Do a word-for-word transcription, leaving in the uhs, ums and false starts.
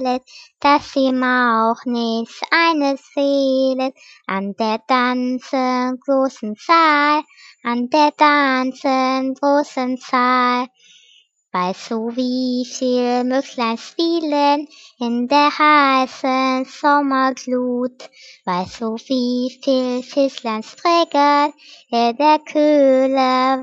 erzählet, dass ihm auch nicht eines fehlet an der ganzen großen Zahl, an der ganzen großen Zahl. Weißt du, wie viel Müchlein spielen in der heißen Sommerglut? Weißt du, wie viel Fischlein trägert in der Kühle